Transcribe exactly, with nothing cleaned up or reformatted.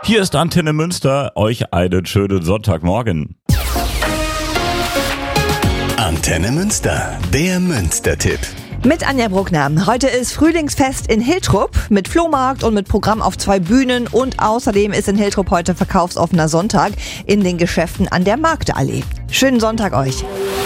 Hier ist Antenne Münster, euch einen schönen Sonntagmorgen. Antenne Münster, der Münster-Tipp. Mit Anja Bruckner. Heute ist Frühlingsfest in Hiltrup mit Flohmarkt und mit Programm auf zwei Bühnen und außerdem ist in Hiltrup heute verkaufsoffener Sonntag in den Geschäften an der Marktallee. Schönen Sonntag euch.